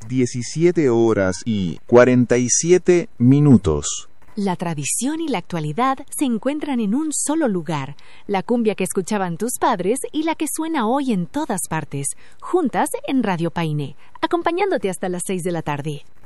17 horas y 47 minutos. La tradición y la actualidad se encuentran en un solo lugar. La cumbia que escuchaban tus padres y la que suena hoy en todas partes, juntas en Radio Painé, acompañándote hasta las 6 de la tarde.